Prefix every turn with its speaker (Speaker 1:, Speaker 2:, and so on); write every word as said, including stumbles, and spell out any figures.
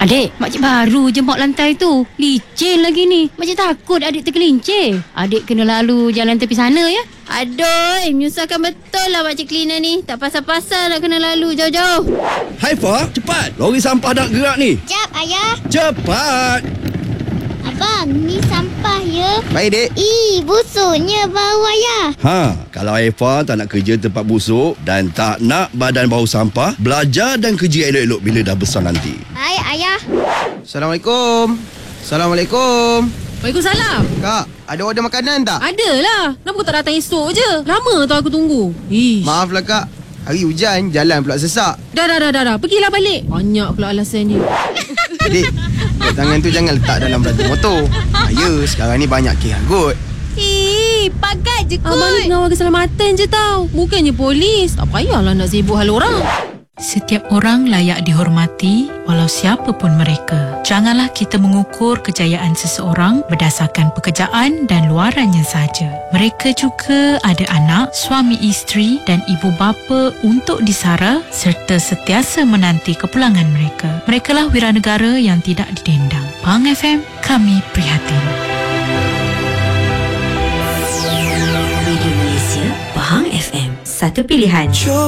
Speaker 1: Adik, makcik baru je mop lantai tu. Licin lagi ni. Makcik takut adik tergelincir. Adik kena lalu jalan tepi sana ya. Aduh, menyusahkan betul lah makcik cleaner ni. Tak pasal-pasal nak kena lalu jauh-jauh.
Speaker 2: Haifa, cepat. Lori sampah nak gerak ni.
Speaker 3: Jap, Ayah.
Speaker 2: Cepat.
Speaker 3: Abang, ni sampah ya.
Speaker 4: Baik, Dek.
Speaker 3: Ih, busuknya bau Ayah.
Speaker 2: Ha, kalau Haifa tak nak kerja tempat busuk dan tak nak badan bau sampah, belajar dan kerja elok-elok bila dah besar nanti.
Speaker 3: Baik, Ayah.
Speaker 4: Assalamualaikum. Assalamualaikum.
Speaker 5: Waalaikumsalam.
Speaker 4: Kak, ada order makanan tak?
Speaker 5: Ada lah. Kenapa kau tak datang esok je? Lama tau aku tunggu. Ish.
Speaker 4: Maaflah, Kak. Hari hujan, jalan pula sesak.
Speaker 5: Dah, dah, dah, dah, dah. Pergilah balik. Banyak pula alasan dia.
Speaker 4: Dek, buat tangan tu jangan letak dalam belakang motor. Bahaya, sekarang ni banyak kes anggut.
Speaker 5: Eh, pagat je kot. Abang ni pengawal keselamatan je tau. Bukannya polis. Tak payahlah nak sibuk hal orang.
Speaker 6: Setiap orang layak dihormati walau siapa pun mereka. Janganlah kita mengukur kejayaan seseorang berdasarkan pekerjaan dan luarannya sahaja. Mereka juga ada anak, suami isteri dan ibu bapa untuk disara serta sentiasa menanti kepulangan mereka. Merekalah wiranegara yang tidak didendang. Pahang F M, kami prihatin.
Speaker 7: Radio Malaysia, Pahang F M, satu pilihan.